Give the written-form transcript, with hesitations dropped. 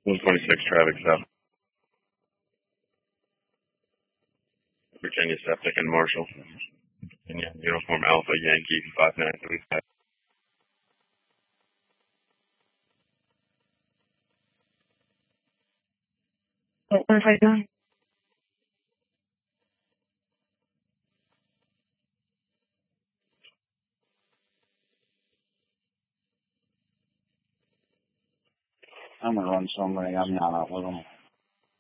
126 traffic stop. Virginia Septic and Marshall. Virginia, Uniform Alpha Yankee 5935. What have I done? I'm gonna run somebody. I'm not out with them.